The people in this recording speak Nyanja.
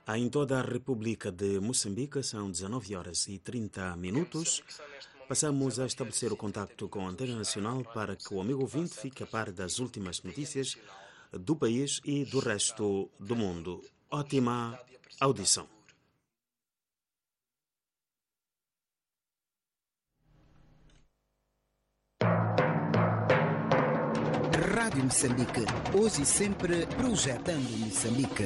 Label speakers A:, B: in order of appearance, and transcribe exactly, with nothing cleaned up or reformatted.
A: Em toda a República de Moçambique são dezenove horas e trinta minutos. Passamos a estabelecer o contacto com a Antena Nacional para que o amigo ouvinte fique a par das últimas notícias do país e do resto do mundo. Ótima audição.
B: Rádio Moçambique, hoje e sempre projetando Moçambique.